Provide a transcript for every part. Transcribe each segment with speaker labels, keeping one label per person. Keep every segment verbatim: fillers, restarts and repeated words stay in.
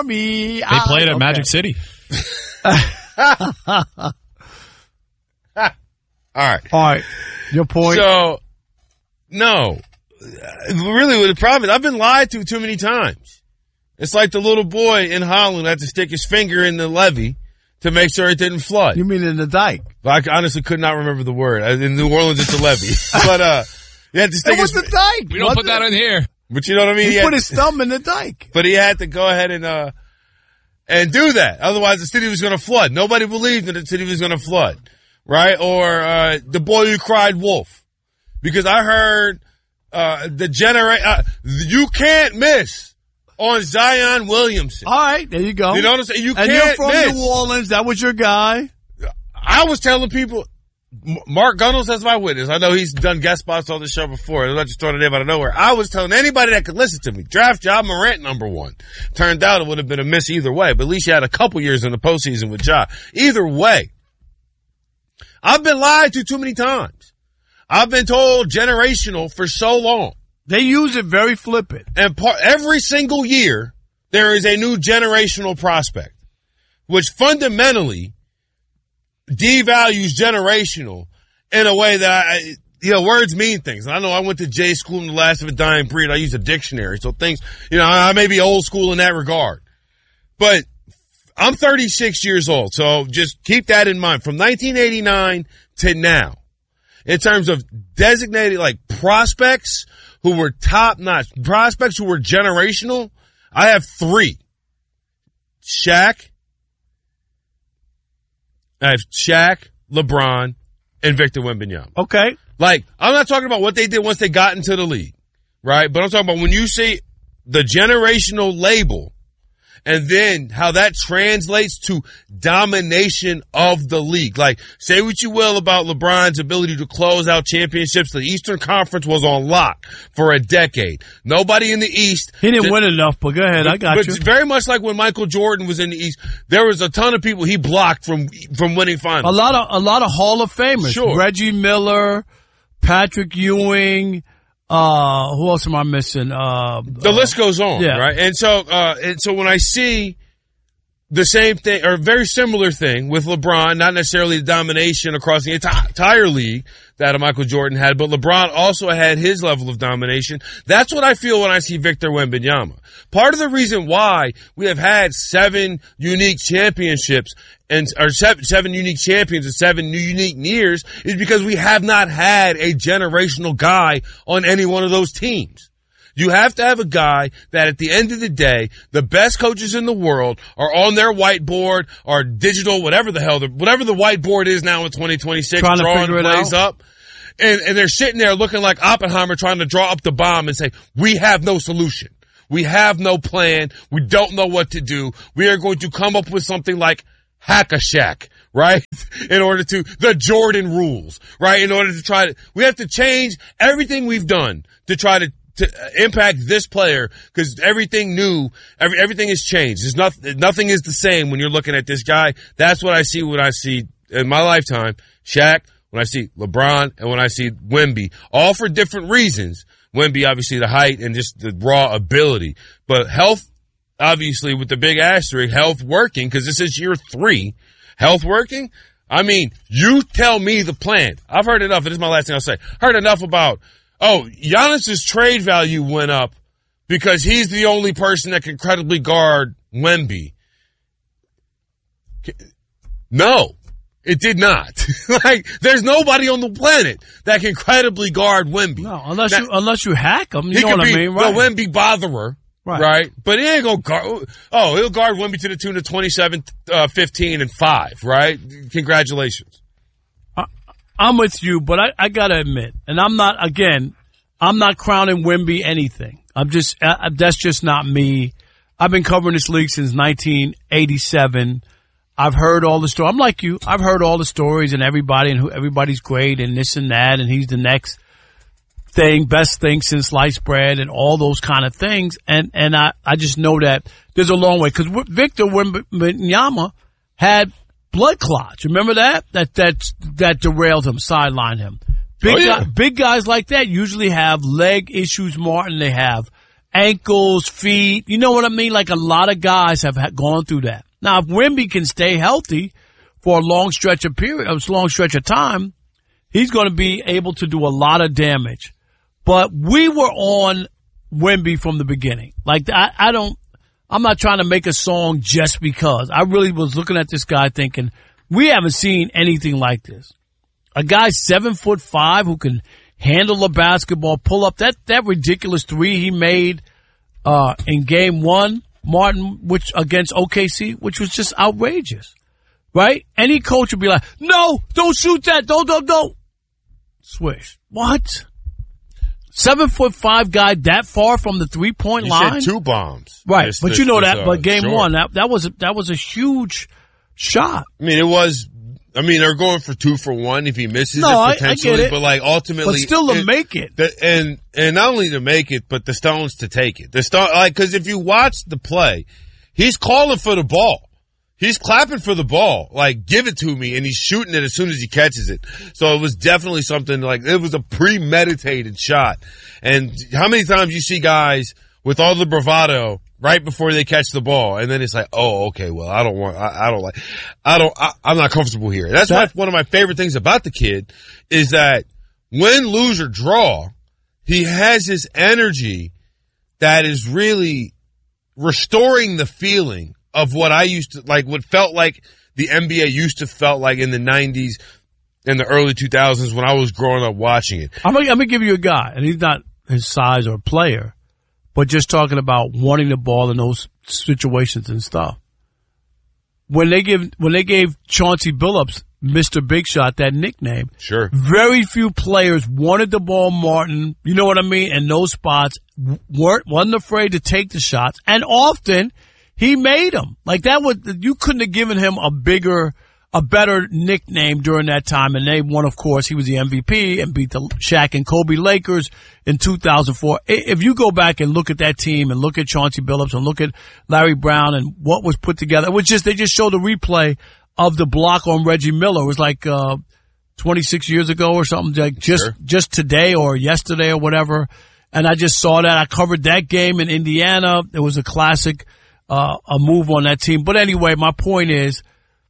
Speaker 1: Army.
Speaker 2: They played at
Speaker 1: okay.
Speaker 2: Magic City.
Speaker 3: All right.
Speaker 1: All right. Your point.
Speaker 3: So, no. Really, what the problem is, I've been lied to too many times. It's like the little boy in Holland had to stick his finger in the levee to make sure it didn't flood.
Speaker 1: You mean in the dike?
Speaker 3: I honestly could not remember the word. In New Orleans, it's a levee. But, uh, you had to stick
Speaker 1: It was
Speaker 3: his...
Speaker 1: the dike.
Speaker 2: We don't
Speaker 1: Wasn't
Speaker 2: put that
Speaker 1: it?
Speaker 2: in here.
Speaker 3: But you know what I mean?
Speaker 1: He,
Speaker 3: He
Speaker 1: put
Speaker 3: had-
Speaker 1: his thumb in the dike.
Speaker 3: But he had to go ahead and, uh, and do that. Otherwise, the city was going to flood. Nobody believed that the city was going to flood. Right? Or, uh, the boy who cried wolf. Because I heard, uh, the genera- uh, you can't miss on Zion Williamson.
Speaker 1: All right, there you go.
Speaker 3: You know what I'm saying? You
Speaker 1: and
Speaker 3: can't
Speaker 1: you're from
Speaker 3: miss.
Speaker 1: New Orleans. That was your guy.
Speaker 3: I was telling people, M- Mark Gunnels has my witness. I know he's done guest spots on the show before. I'm not just throwing it in out of nowhere. I was telling anybody that could listen to me, draft Ja Morant number one. Turned out it would have been a miss either way, but at least you had a couple years in the postseason with Ja. Either way, I've been lied to too many times. I've been told generational for so long.
Speaker 1: They use it very flippant.
Speaker 3: And par- every single year, there is a new generational prospect, which fundamentally devalues generational in a way that, I, you know, words mean things. I know I went to J school in the last of a dying breed. I use a dictionary. So things, you know, I may be old school in that regard. But I'm thirty-six years old. So just keep that in mind. From nineteen eighty-nine to now, in terms of designated like prospects who were top notch, prospects who were generational, I have three. Shaq. I have Shaq, LeBron, and Victor Wembanyama.
Speaker 1: Okay.
Speaker 3: Like, I'm not talking about what they did once they got into the league, right? But I'm talking about when you see the generational label and then how that translates to domination of the league. Like, say what you will about LeBron's ability to close out championships. The Eastern Conference was on lock for a decade. Nobody in the East.
Speaker 1: He didn't
Speaker 3: did,
Speaker 1: win enough, but go ahead.
Speaker 3: but,
Speaker 1: I got
Speaker 3: but
Speaker 1: you.
Speaker 3: very much like when Michael Jordan was in the East, there was a ton of people he blocked from, from winning finals.
Speaker 1: A lot of, a lot of Hall of Famers.
Speaker 3: Sure.
Speaker 1: Reggie Miller, Patrick Ewing, uh, who else am I missing? Uh,
Speaker 3: The
Speaker 1: uh,
Speaker 3: list goes on,
Speaker 1: yeah.
Speaker 3: right? And so, uh, and so when I see the same thing, or very similar thing with LeBron, not necessarily the domination across the enti- entire league that Michael Jordan had, but LeBron also had his level of domination. That's what I feel when I see Victor Wembanyama. Part of the reason why we have had seven unique championships and, or seven, seven unique champions and seven new unique years is because we have not had a generational guy on any one of those teams. You have to have a guy that at the end of the day, the best coaches in the world are on their whiteboard or digital, whatever the hell, the, whatever the whiteboard is now in twenty twenty-six,
Speaker 1: Trying to
Speaker 3: drawing
Speaker 1: figure it
Speaker 3: plays
Speaker 1: out.
Speaker 3: up. And, and they're sitting there looking like Oppenheimer trying to draw up the bomb and say, we have no solution. We have no plan. We don't know what to do. We are going to come up with something like Hack-a-Shack, right? In order to, the Jordan rules, right? In order to try to, we have to change everything we've done to try to to impact this player because everything new, every, everything has changed. There's nothing, nothing is the same when you're looking at this guy. That's what I see when I see in my lifetime, Shaq, when I see LeBron, and when I see Wemby, all for different reasons. Wemby, obviously the height and just the raw ability, but health, obviously with the big asterisk, health working because this is year three, health working. I mean, you tell me the plan. I've heard enough. And this is my last thing I'll say. Heard enough about, oh, Giannis's trade value went up because he's the only person that can credibly guard Wemby. No, it did not. Like, there's nobody on the planet that can credibly guard Wemby.
Speaker 1: No, unless
Speaker 3: now,
Speaker 1: you unless you hack him. You
Speaker 3: he
Speaker 1: know
Speaker 3: could
Speaker 1: what
Speaker 3: be
Speaker 1: I mean, right?
Speaker 3: the Wemby botherer,
Speaker 1: right.
Speaker 3: right? But he ain't gonna guard. Oh, he'll guard Wemby to the tune of twenty-seven, uh, fifteen, and five, right? Congratulations.
Speaker 1: I'm with you, but I, I gotta admit, and I'm not, again, I'm not crowning Wemby anything. I'm just, uh, that's just not me. I've been covering this league since nineteen eighty-seven. I've heard all the stories. I'm like you. I've heard all the stories and everybody and who, everybody's great and this and that and he's the next thing, best thing since sliced bread and all those kind of things. And, and I, I just know that there's a long way because Victor Wembanyama had blood clots. Remember that? That, that, that derailed him, sidelined him. Big,
Speaker 3: oh, yeah.
Speaker 1: guy, big guys like that usually have leg issues more than they have ankles, feet. You know what I mean? Like a lot of guys have gone through that. Now, if Wemby can stay healthy for a long stretch of period, a long stretch of time, he's going to be able to do a lot of damage. But we were on Wemby from the beginning. Like, I, I don't, I'm not trying to make a song just because. I really was looking at this guy thinking, we haven't seen anything like this. A guy seven foot five who can handle a basketball, pull up that, that ridiculous three he made, uh, in game one, Martin, which against O K C, which was just outrageous. Right? Any coach would be like, no, don't shoot that. Don't, don't, don't. Swish. What? Seven foot five guy that far from the three point line.
Speaker 3: Said two bombs.
Speaker 1: Right.
Speaker 3: This,
Speaker 1: but
Speaker 3: this,
Speaker 1: you know
Speaker 3: this,
Speaker 1: that,
Speaker 3: uh,
Speaker 1: but game
Speaker 3: sure.
Speaker 1: one, that, that was, a, that was a huge shot.
Speaker 3: I mean, it was, I mean, they're going for two for one if he misses
Speaker 1: no,
Speaker 3: it
Speaker 1: I,
Speaker 3: potentially,
Speaker 1: I get it.
Speaker 3: but like ultimately.
Speaker 1: But still to
Speaker 3: it,
Speaker 1: make it.
Speaker 3: The, and, and not only to make it, but the Stones to take it. The Stone, like, cause if you watch the play, he's calling for the ball. He's clapping for the ball, like, give it to me, and he's shooting it as soon as he catches it. So it was definitely something like, it was a premeditated shot. And how many times you see guys with all the bravado right before they catch the ball, and then it's like, oh, okay, well, I don't want, I, I don't like, I don't, I, I'm not comfortable here. That's
Speaker 1: that,
Speaker 3: my, one of my favorite things about the kid is that win, lose, or draw, he has this energy that is really restoring the feeling of what I used to, like, what felt like the N B A used to felt like in the nineties and the early two thousands when I was growing up watching it.
Speaker 1: I'm gonna, I'm gonna give you a guy, and he's not his size or player, but just talking about wanting the ball in those situations and stuff. When they give, when they gave Chauncey Billups Mister Big Shot that nickname,
Speaker 3: sure,
Speaker 1: very few players wanted the ball, Martin. You know what I mean? In those spots, weren't wasn't afraid to take the shots, and often he made them. Like that was, you couldn't have given him a bigger, a better nickname during that time. And they won, of course, he was the M V P and beat the Shaq and Kobe Lakers in two thousand four. If you go back and look at that team and look at Chauncey Billups and look at Larry Brown and what was put together, it was just, they just showed a replay of the block on Reggie Miller. It was like, uh, twenty-six years ago or something, like just,
Speaker 3: sure.
Speaker 1: just today or yesterday or whatever. And I just saw that. I covered that game in Indiana. It was a classic. Uh, a move on that team. But anyway, my point is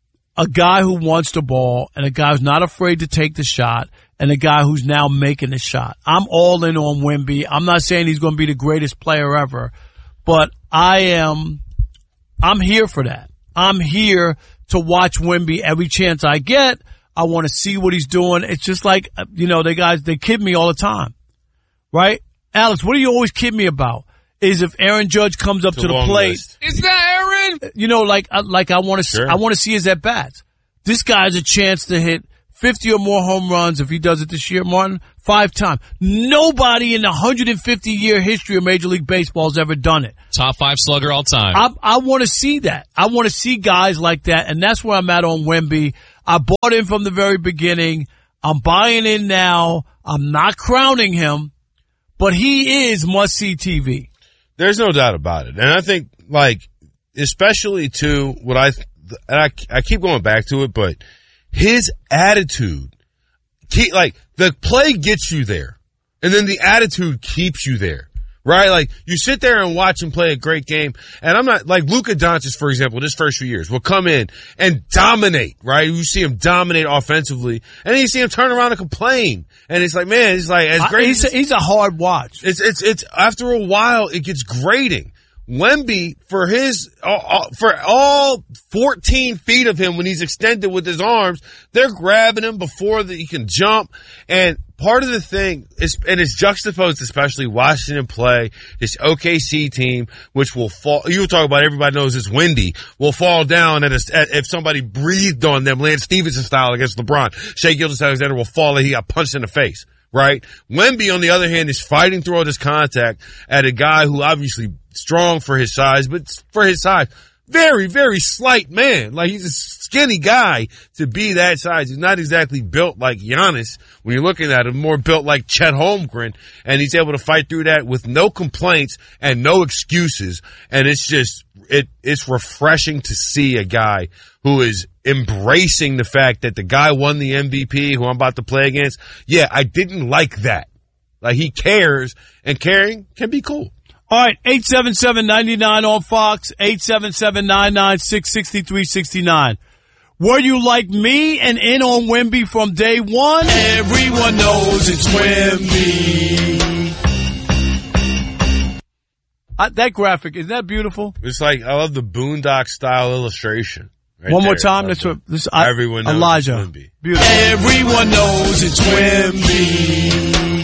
Speaker 1: a guy who wants the ball and a guy who's not afraid to take the shot and a guy who's now making the shot. I'm all in on Wemby. I'm not saying he's going to be the greatest player ever, but I am, I'm here for that. I'm here to watch Wemby every chance I get. I want to see what he's doing. It's just like, you know, they guys, they kid me all the time, right? Alex, what do you always kid me about? Is if Aaron Judge comes up
Speaker 3: it's
Speaker 1: to the plate.
Speaker 3: List.
Speaker 2: Is that Aaron?
Speaker 1: You know, like, like I want to,
Speaker 3: sure.
Speaker 1: I want to see his at bats. This guy has a chance to hit fifty or more home runs if he does it this year, Martin. Five times. Nobody in the one hundred fifty year history of Major League Baseball has ever done it.
Speaker 2: Top five slugger all time.
Speaker 1: I, I want to see that. I want to see guys like that, and that's where I'm at on Wemby. I bought in from the very beginning. I'm buying in now. I'm not crowning him, but he is must-see T V.
Speaker 3: There's no doubt about it. And I think, like, especially too, what I, and I, I keep going back to it, but his attitude, keep, like, the play gets you there. And then the attitude keeps you there. Right? Like, you sit there and watch him play a great game. And I'm not, like, Luka Doncic, for example, this first few years will come in and dominate, right? You see him dominate offensively. And then you see him turn around and complain. And it's like, man, it's like, as great
Speaker 1: I, he's,
Speaker 3: as
Speaker 1: a, he's a hard watch.
Speaker 3: It's, it's, it's, after a while, it gets grating. Wemby, for his, uh, for all fourteen feet of him when he's extended with his arms, they're grabbing him before that he can jump. And part of the thing is, and it's juxtaposed, especially watching him play this O K C team, which will fall, you talk about everybody knows it's windy, will fall down at, a, at if somebody breathed on them, Lance Stevenson style against LeBron. Shai Gilgeous-Alexander will fall and he got punched in the face, right? Wemby, on the other hand, is fighting through all this contact at a guy who obviously strong for his size, but for his size, very, very slight man. Like, he's a skinny guy to be that size. He's not exactly built like Giannis when you're looking at him, more built like Chet Holmgren, and he's able to fight through that with no complaints and no excuses. And it's just, it, it's refreshing to see a guy who is embracing the fact that the guy won the M V P who I'm about to play against. Yeah, I didn't like that. Like, he cares, and caring can be cool.
Speaker 1: All right, eight seven seven, nine nine on Fox, eight seven seven, nine nine six, six three six nine. Were you like me and in on Wemby from day one? Everyone knows it's Wemby. Uh, that graphic, isn't that beautiful?
Speaker 3: It's like, I love the Boondock style illustration. Right
Speaker 1: One more
Speaker 3: there.
Speaker 1: time. That's what this. I,
Speaker 3: Everyone knows
Speaker 1: Elijah.
Speaker 3: it's Wemby.
Speaker 1: Beautiful. Everyone knows it's Wemby.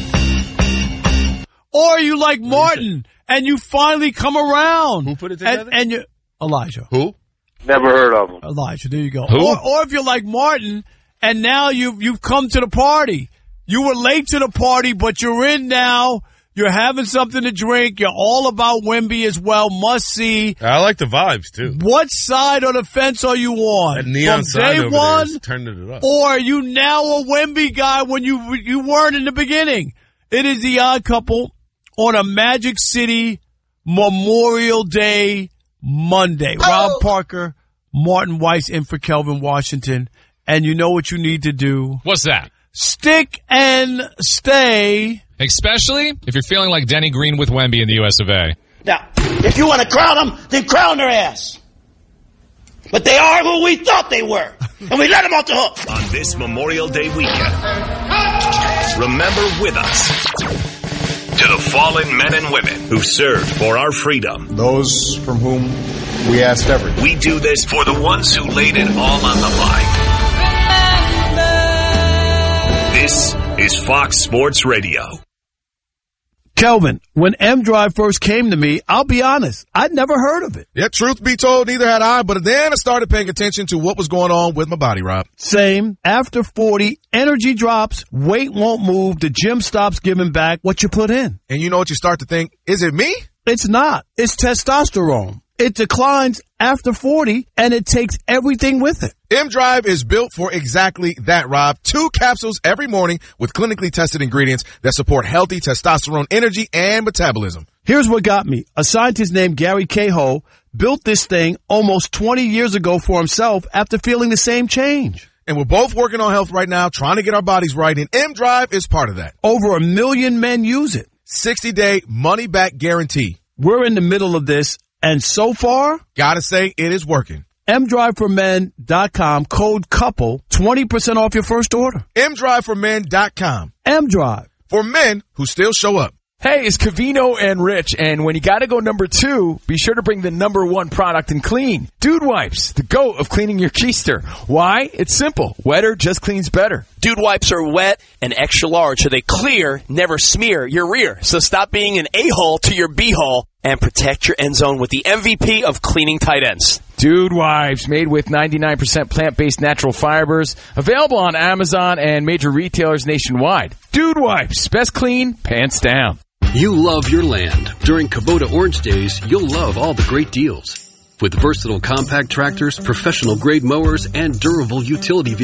Speaker 1: Or you like Martin and you finally come around.
Speaker 3: Who put it together?
Speaker 1: And, and you, Elijah.
Speaker 3: Who?
Speaker 4: Never heard of him.
Speaker 1: Elijah. There you go.
Speaker 2: Who?
Speaker 1: Or, or if you're like Martin and now you've you've come to the party. You were late to the party, but you're in now. You're having something to drink. You're all about Wemby as well. Must see.
Speaker 3: I like the vibes, too.
Speaker 1: What side of the fence are you on?
Speaker 3: That neon
Speaker 1: From
Speaker 3: sign
Speaker 1: day
Speaker 3: over
Speaker 1: one,
Speaker 3: there is turning it up.
Speaker 1: or are you now a Wemby guy when you you weren't in the beginning? It is the Odd Couple on a Magic City Memorial Day Monday.
Speaker 5: Oh.
Speaker 1: Rob Parker, Martin Weiss in for Kelvin Washington. And you know what you need to do.
Speaker 2: What's that?
Speaker 1: Stick and stay.
Speaker 2: Especially if you're feeling like Denny Green with Wemby in the U S of A.
Speaker 5: Now, if you want to crown them, then crown their ass. But they are who we thought they were. And we let them off the hook.
Speaker 6: On this Memorial Day weekend, remember with us to the fallen men and women who served for our freedom.
Speaker 7: Those from whom we asked everything.
Speaker 6: We do this for the ones who laid it all on the line. This is Fox Sports Radio.
Speaker 1: Kelvin, when M Drive first came to me, I'll be honest, I'd never heard of it.
Speaker 7: Yeah, truth be told, neither had I, but then I started paying attention to what was going on with my body, Rob.
Speaker 1: Same. After forty, energy drops, weight won't move, the gym stops giving back what you put in.
Speaker 7: And you know what you start to think? Is it me?
Speaker 1: It's not. It's testosterone. It declines after forty, and it takes everything with it.
Speaker 7: M-Drive is built for exactly that, Rob. Two capsules every morning with clinically tested ingredients that support healthy testosterone energy and metabolism.
Speaker 1: Here's what got me. A scientist named Gary Cahill built this thing almost twenty years ago for himself after feeling the same change.
Speaker 7: And we're both working on health right now, trying to get our bodies right, and M-Drive is part of that.
Speaker 1: Over a million men use it.
Speaker 7: sixty-day money-back guarantee.
Speaker 1: We're in the middle of this, and so far,
Speaker 7: Gotta say, it is working.
Speaker 1: M drive for men dot com, code COUPLE, twenty percent off your first order.
Speaker 7: M drive for men dot com.
Speaker 1: M-Drive.
Speaker 7: For men who still show up.
Speaker 8: Hey, it's Cavino and Rich, and when you gotta go number two, be sure to bring the number one product in clean. Dude Wipes, the GOAT of cleaning your keister. Why? It's simple. Wetter just cleans better.
Speaker 9: Dude Wipes are wet and extra large, so they clear, never smear your rear. So stop being an a-hole to your b-hole and protect your end zone with the M V P of cleaning tight ends.
Speaker 8: Dude Wipes, made with ninety-nine percent plant-based natural fibers. Available on Amazon and major retailers nationwide. Dude Wipes, best clean, pants down.
Speaker 10: You love your land. During Kubota Orange Days, you'll love all the great deals. With versatile compact tractors, professional grade mowers, and durable utility vehicles.